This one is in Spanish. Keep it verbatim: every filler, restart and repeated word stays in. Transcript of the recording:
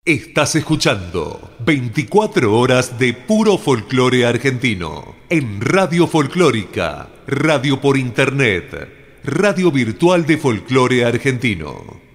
Estás escuchando veinticuatro horas de puro folclore argentino en Radio Folclórica, radio por internet, radio virtual de folclore argentino.